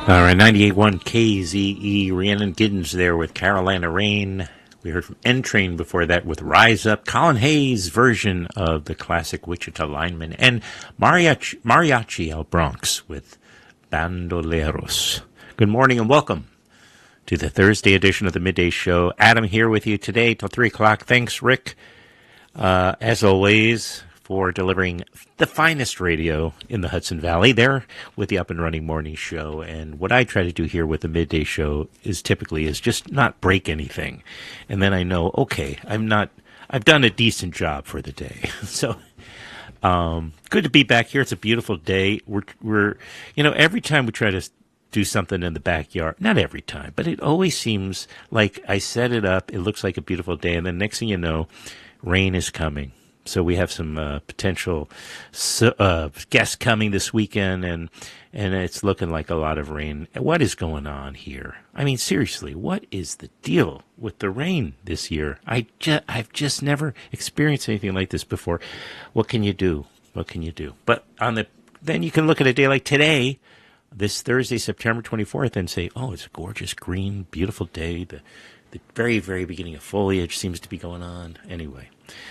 All right, 98.1 KZE, Rhiannon Giddens there with Carolina Rain. We heard from N-Train before that with Rise Up, Colin Hayes' version of the classic Wichita Lineman, and Mariachi El Bronx with Bandoleros. Good morning and welcome to the Thursday edition of the Midday Show. Adam here with you today till 3 o'clock. Thanks, Rick, as always, for delivering the finest radio in the Hudson Valley there with the Up and Running Morning Show. And what I try to do here with the Midday Show is just not break anything. And then I know, okay, I've done a decent job for the day. So, good to be back here. It's a beautiful day. We're every time we try to do something in the backyard, not every time, but it always seems like I set it up, it looks like a beautiful day, and then next thing you know, rain is coming. So we have some potential guests coming this weekend, and it's looking like a lot of rain. What is going on here? I mean, seriously, what is the deal with the rain this year? I've just never experienced anything like this before. What can you do? What can you do? But then you can look at a day like today, this Thursday, September 24th, and say, oh, it's a gorgeous, green, beautiful day. The very, very beginning of foliage seems to be going on. Anyway.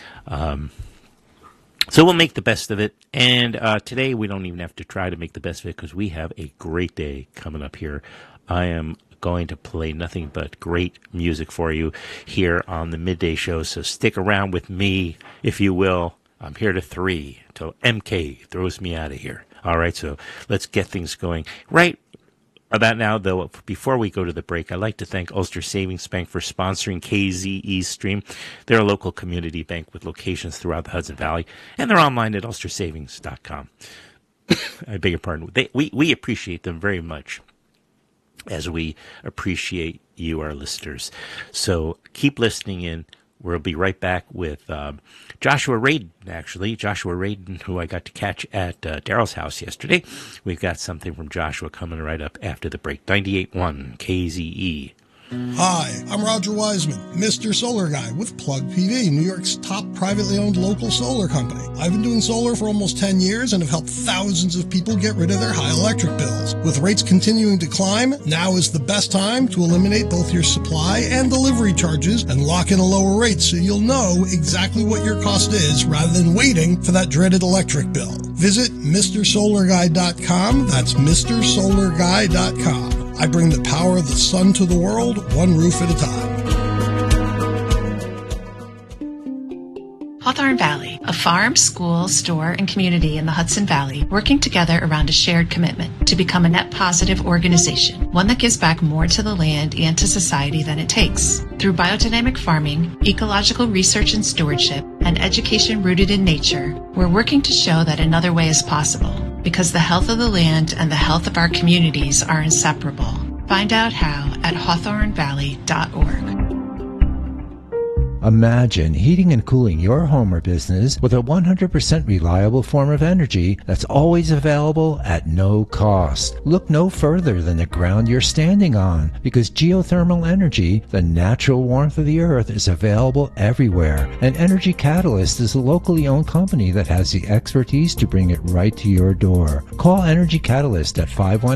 So we'll make the best of it, and today we don't even have to try to make the best of it because we have a great day coming up here. I am going to play nothing but great music for you here on the Midday Show, so stick around with me, if you will. I'm here to 3 till MK throws me out of here. All right, so let's get things going. Right about now, though, before we go to the break, I'd like to thank Ulster Savings Bank for sponsoring KZE Stream. They're a local community bank with locations throughout the Hudson Valley, and they're online at ulstersavings.com. I beg your pardon. We appreciate them very much, as we appreciate you, our listeners. So keep listening in. We'll be right back with Joshua Radin, actually. Joshua Radin, who I got to catch at Daryl's house yesterday. We've got something from Joshua coming right up after the break. 98.1 KZE. Hi, I'm Roger Wiseman, Mr. Solar Guy with Plug PV, New York's top privately owned local solar company. I've been doing solar for almost 10 years and have helped thousands of people get rid of their high electric bills. With rates continuing to climb, now is the best time to eliminate both your supply and delivery charges and lock in a lower rate so you'll know exactly what your cost is rather than waiting for that dreaded electric bill. Visit MrSolarGuy.com. That's MrSolarGuy.com. I bring the power of the sun to the world, one roof at a time. Hawthorne Valley, a farm, school, store, and community in the Hudson Valley working together around a shared commitment to become a net positive organization, one that gives back more to the land and to society than it takes. Through biodynamic farming, ecological research and stewardship, and education rooted in nature, we're working to show that another way is possible, because the health of the land and the health of our communities are inseparable. Find out how at hawthornevalley.org. Imagine heating and cooling your home or business with a 100% reliable form of energy that's always available at no cost. Look no further than the ground you're standing on, because geothermal energy, the natural warmth of the earth, is available everywhere. And Energy Catalyst is a locally owned company that has the expertise to bring it right to your door. Call Energy Catalyst at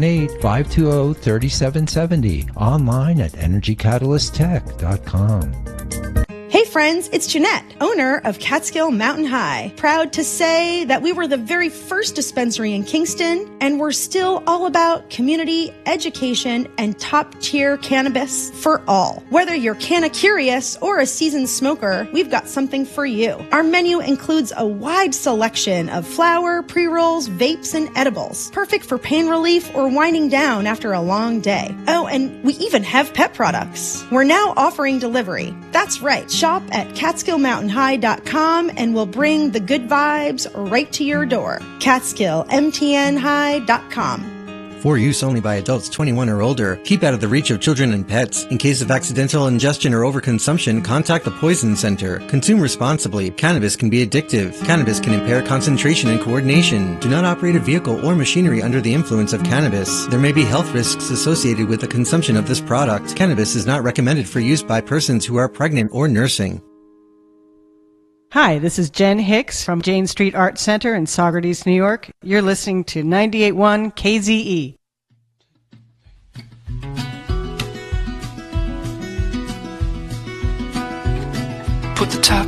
518-520-3770. Online at energycatalysttech.com. Hey friends, it's Jeanette, owner of Catskill Mountain High. Proud to say that we were the very first dispensary in Kingston, and we're still all about community, education, and top-tier cannabis for all. Whether you're canna-curious or a seasoned smoker, we've got something for you. Our menu includes a wide selection of flower, pre-rolls, vapes, and edibles, perfect for pain relief or winding down after a long day. Oh, and we even have pet products. We're now offering delivery. That's right. Shop at CatskillMountainHigh.com and we'll bring the good vibes right to your door. CatskillMTNHigh.com. For use only by adults 21 or older. Keep out of the reach of children and pets. In case of accidental ingestion or overconsumption, contact the Poison Center. Consume responsibly. Cannabis can be addictive. Cannabis can impair concentration and coordination. Do not operate a vehicle or machinery under the influence of cannabis. There may be health risks associated with the consumption of this product. Cannabis is not recommended for use by persons who are pregnant or nursing. Hi, this is Jen Hicks from Jane Street Art Center in Saugerties, New York. You're listening to 98.1 KZE. with the top